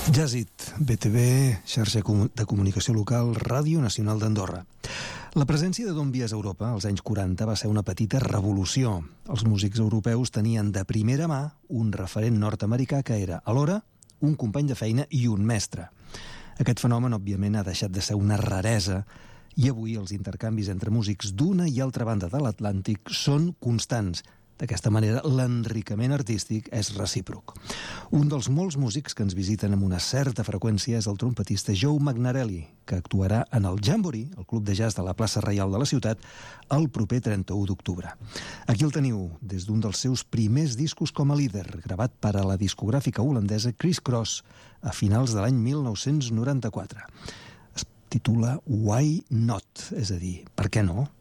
Jazzit, BTV, xarxa de comunicació local, Ràdio Nacional d'Andorra. La presència de Don Bies a Europa als anys 40 va ser una petita revolució. Els músics europeus tenien de primera mà un referent nord-americà que era, alhora, un company de feina i un mestre. Aquest fenomen, òbviament, ha deixat de ser una raresa i avui els intercanvis entre músics d'una i altra banda de l'Atlàntic són constants. D'aquesta manera, l'enriquiment artístic és recíproc. Un dels molts músics que ens visiten amb una certa freqüència és el trompetista Joe Magnarelli, que actuarà en el Jamboree, el club de jazz de la plaça Reial de la ciutat, el proper 31 d'octubre. Aquí el teniu, des d'un dels seus primers discos com a líder, gravat per a la discogràfica holandesa Criss Cross a finals de l'any 1994. Es titula Why Not? És a dir, per què no?